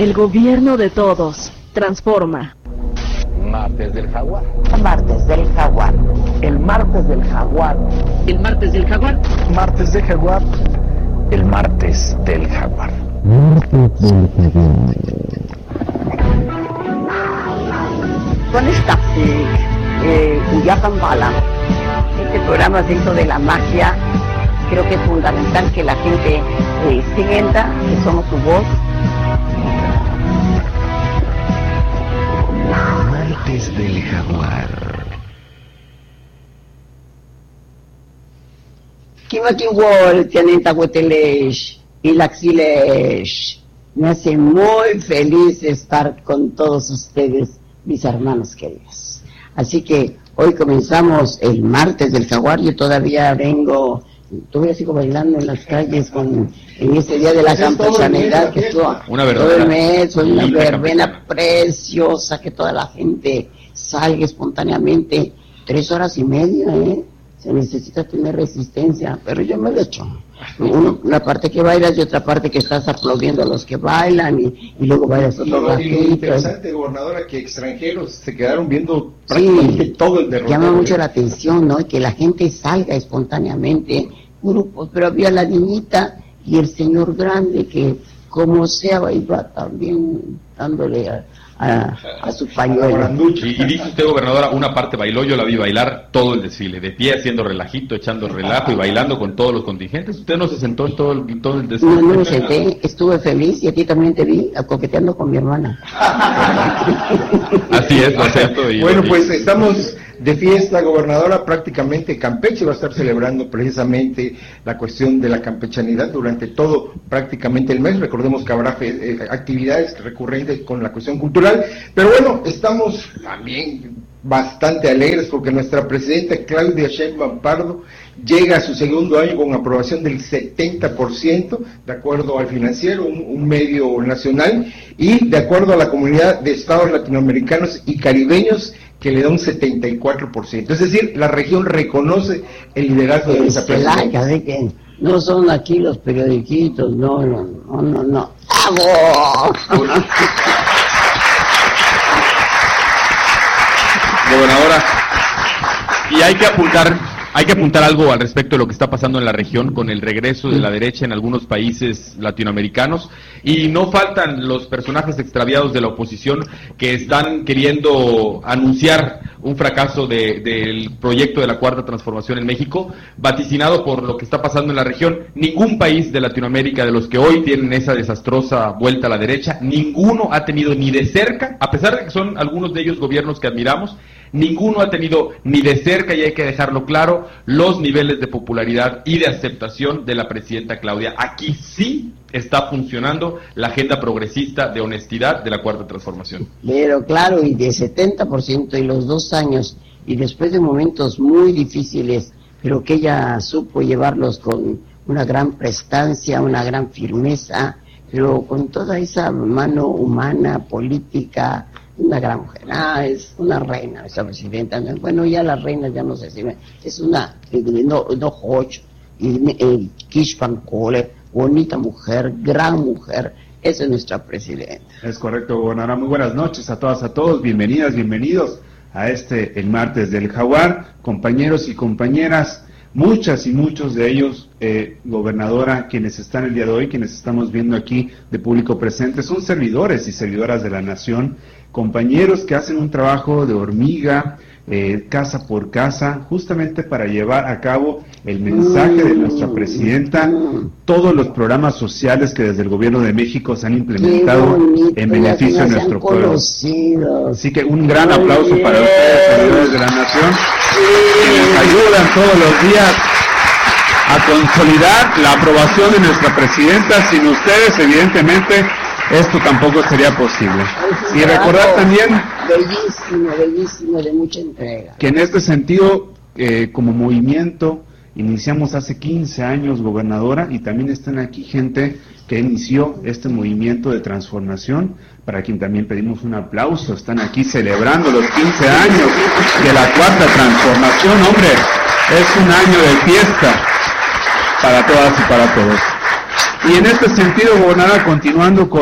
El gobierno de todos. Transforma. Martes del Jaguar. Martes del Jaguar. El martes del Jaguar. El martes del Jaguar. Martes del Jaguar. El martes del Jaguar. Con esta Uyapan Bala, este programa dentro de la magia, creo que es fundamental que la gente sienta que somos su voz. Martes del Jaguar. Kimakiwol, Tianenta Huetelesh y Laxilesh. Me hace muy feliz estar con todos ustedes, mis hermanos queridos. Así que hoy comenzamos el martes del Jaguar. Yo todavía sigo bailando en las calles en ese día de la campechanidad que estuvo todo el mes, una verbena preciosa, que toda la gente salga espontáneamente. 3 horas y media, se necesita tener resistencia, pero yo me lo echo. Una parte que bailas y otra parte que estás aplaudiendo a los que bailan y luego bailas otro ratito. Y lo interesante, gobernadora, que extranjeros se quedaron viendo prácticamente todo el derrotero. Llama mucho la atención, ¿no? Que la gente salga espontáneamente, grupos, pero había la niñita y el señor grande que como sea iba también dándole a su pañuelo. Y dice usted, gobernadora, una parte bailó, yo la vi bailar todo el desfile, de pie haciendo relajito, echando relajo y bailando con todos los contingentes. ¿Usted no se sentó en todo el desfile? No me senté, estuve feliz y aquí también te vi coqueteando con mi hermana. Así es, lo acepto. Bueno, pues estamos de fiesta, gobernadora. Prácticamente Campeche va a estar celebrando precisamente la cuestión de la campechanidad durante todo prácticamente el mes. Recordemos que habrá actividades recurrentes con la cuestión cultural, pero bueno, estamos también bastante alegres porque nuestra presidenta Claudia Sheinbaum Pardo llega a su segundo año con aprobación del 70%, de acuerdo al Financiero, un medio nacional, y de acuerdo a la Comunidad de Estados Latinoamericanos y Caribeños, que le da un 74%. Es decir, la región reconoce el liderazgo de nuestra presidenta. De que no son aquí los periodiquitos, no. ¡Bravo! Gobernadora, y hay que apuntar algo al respecto de lo que está pasando en la región con el regreso de la derecha en algunos países latinoamericanos, y no faltan los personajes extraviados de la oposición que están queriendo anunciar un fracaso del proyecto de la Cuarta Transformación en México, vaticinado por lo que está pasando en la región. Ningún país de Latinoamérica de los que hoy tienen esa desastrosa vuelta a la derecha, ninguno ha tenido ni de cerca, a pesar de que son algunos de ellos gobiernos que admiramos, ninguno ha tenido ni de cerca, y hay que dejarlo claro, los niveles de popularidad y de aceptación de la presidenta Claudia. Aquí sí está funcionando la agenda progresista de honestidad de la Cuarta Transformación. Pero claro, y de 70% y los 2 años, y después de momentos muy difíciles, pero que ella supo llevarlos con una gran prestancia, una gran firmeza, pero con toda esa mano humana, política. Una gran mujer, es una reina esa presidenta. Bueno, ya las reinas ya no sé si es una no Hodge y Kish Van Kohler, bonita mujer, gran mujer. Esa es nuestra presidenta. Es correcto, gobernadora. Muy buenas noches a todas, a todos. Bienvenidas, bienvenidos a el martes del Jaguar, compañeros y compañeras. Muchas y muchos de ellos, gobernadora, quienes están el día de hoy, quienes estamos viendo aquí de público presente, son servidores y servidoras de la nación, compañeros que hacen un trabajo de hormiga, casa por casa, justamente para llevar a cabo el mensaje de nuestra presidenta, todos los programas sociales que desde el gobierno de México se han implementado en beneficio de nuestro pueblo. Así que un gran aplauso para ustedes, servidores de la nación, que nos ayudan todos los días a consolidar la aprobación de nuestra presidenta. Sin ustedes, evidentemente, esto tampoco sería posible. Y recordar también bellísimo, de mucha entrega. Que en este sentido, como movimiento, iniciamos hace 15 años, gobernadora, y también están aquí gente que inició este movimiento de transformación, para quien también pedimos un aplauso. Están aquí celebrando los 15 años de la Cuarta Transformación. Hombre, es un año de fiesta para todas y para todos. Y en este sentido, gobernadora, continuando con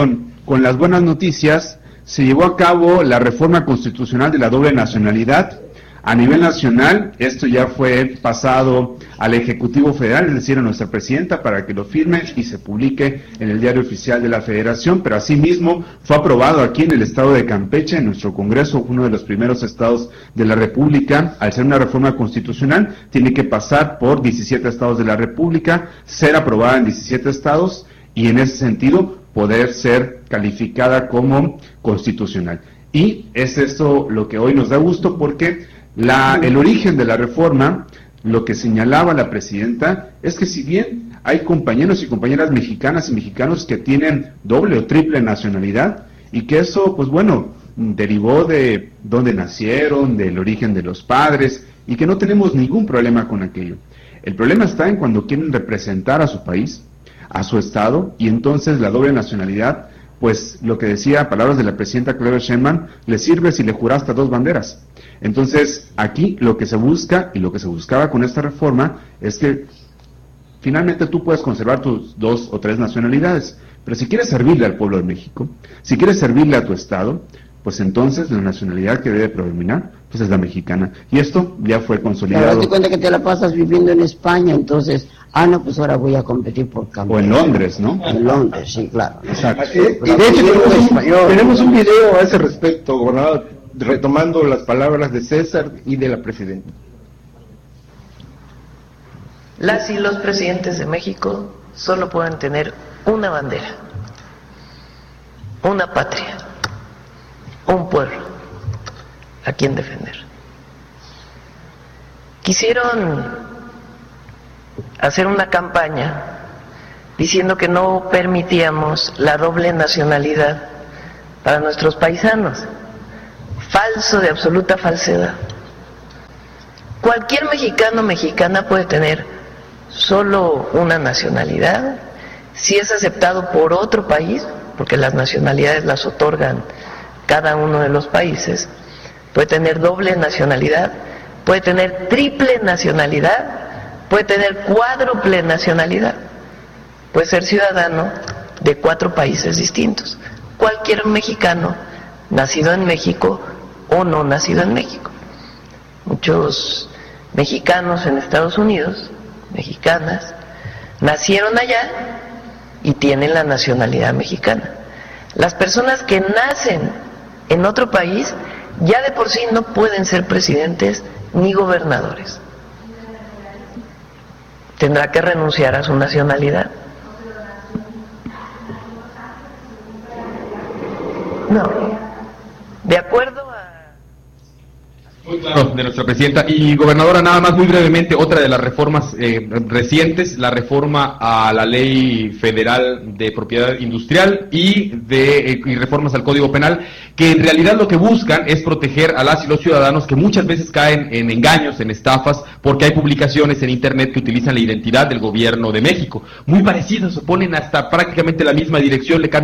con las buenas noticias, se llevó a cabo la reforma constitucional de la doble nacionalidad. A nivel nacional, esto ya fue pasado al Ejecutivo Federal, es decir, a nuestra presidenta, para que lo firme y se publique en el Diario Oficial de la Federación, pero asimismo fue aprobado aquí en el estado de Campeche, en nuestro Congreso, uno de los primeros estados de la República. Al ser una reforma constitucional, tiene que pasar por 17 estados de la República, ser aprobada en 17 estados y en ese sentido poder ser calificada como constitucional. Y es esto lo que hoy nos da gusto, porque el origen de la reforma, lo que señalaba la presidenta, es que si bien hay compañeros y compañeras mexicanas y mexicanos que tienen doble o triple nacionalidad, y que eso, pues bueno, derivó de dónde nacieron, del origen de los padres, y que no tenemos ningún problema con aquello. El problema está en cuando quieren representar a su país, a su estado, y entonces la doble nacionalidad, pues lo que decía, palabras de la presidenta Claudia Sheinbaum, le sirve si le juraste 2 banderas. Entonces, aquí lo que se busca, y lo que se buscaba con esta reforma, es que finalmente tú puedes conservar tus 2 o 3 nacionalidades, pero si quieres servirle al pueblo de México, si quieres servirle a tu estado, pues entonces la nacionalidad que debe predominar, pues es la mexicana. Y esto ya fue consolidado. Pero te cuenta que te la pasas viviendo en España, entonces, no, pues ahora voy a competir por Campeche. O en Londres, ¿no? En Londres, sí, claro. Exacto. Y de hecho tenemos un video a ese respecto, gobernador, retomando las palabras de César y de la presidenta. Las y los presidentes de México solo pueden tener una bandera, una patria, un pueblo a quien defender. Quisieron hacer una campaña diciendo que no permitíamos la doble nacionalidad para nuestros paisanos. Falso, de absoluta falsedad. Cualquier mexicano o mexicana puede tener solo una nacionalidad si es aceptado por otro país, porque las nacionalidades las otorgan cada uno de los países. Puede tener doble nacionalidad, puede tener triple nacionalidad, puede tener cuádruple nacionalidad, puede ser ciudadano de 4 países distintos. Cualquier mexicano nacido en México o no nacido en México. Muchos mexicanos en Estados Unidos, mexicanas, nacieron allá y tienen la nacionalidad mexicana. Las personas que nacen en otro país ya de por sí no pueden ser presidentes ni gobernadores. Tendrá que renunciar a su nacionalidad. No. De acuerdo a... Muy claro, de nuestra presidenta. Y gobernadora, nada más muy brevemente, otra de las reformas recientes, la reforma a la Ley Federal de Propiedad Industrial y reformas al Código Penal, que en realidad lo que buscan es proteger a las y los ciudadanos que muchas veces caen en engaños, en estafas, porque hay publicaciones en Internet que utilizan la identidad del gobierno de México. Muy parecidas, se ponen hasta prácticamente la misma dirección, le cambian